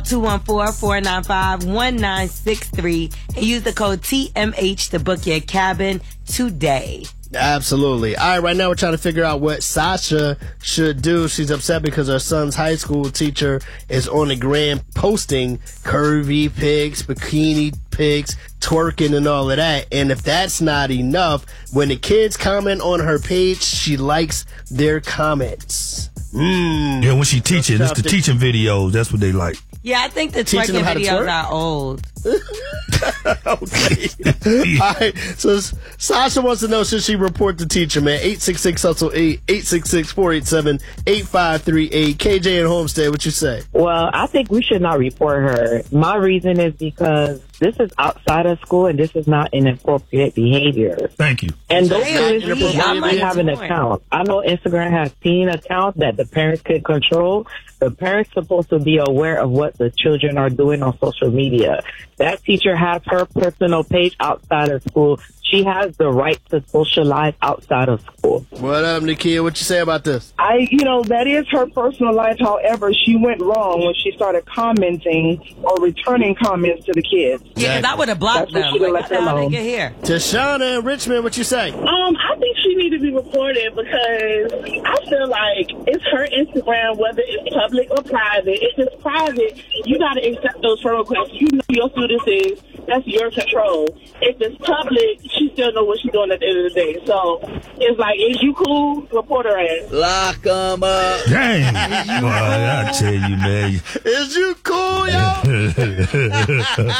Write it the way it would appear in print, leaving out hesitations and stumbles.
214-495-1963 and use the code TMH to book your cabin today. Absolutely. All right, right now we're trying to figure out what Sasha should do. She's upset because her son's high school teacher is on the gram posting curvy pics, bikini pics, twerking and all of that. And if that's not enough, when the kids comment on her page, she likes their comments. Yeah, when she teaching, it's the teaching videos. That's what they like. Yeah, I think the twerking videos are old. Okay. All right. So Sasha wants to know, should she report the teacher, man? 866-HUSTLE-8, 866-487-8538. KJ and Homestead, what you say? Well, I think we should not report her. My reason is because this is outside of school and this is not inappropriate behavior. Thank you. And those parents should have an account. I know Instagram has teen accounts that the parents could control. The parents supposed to be aware of what the children are doing on social media. That teacher has her personal page outside of school. She has the right to socialize outside of school. What up, Nakia? What you say about this? That is her personal life. However, she went wrong when she started commenting or returning comments to the kids. Yeah, because I would have blocked them. Like, how they get here? Tashana and Richmond, what you say? I think she needs to be reported because I feel like it's her Instagram, whether it's public or private. If it's private, you got to accept those friend requests. You know your students is. That's your control. If it's public, she still know what she's doing at the end of the day. So it's like, is you cool? Report her ass. Lock 'em up. Dang. Boy, I tell you, man. Is you cool, yo?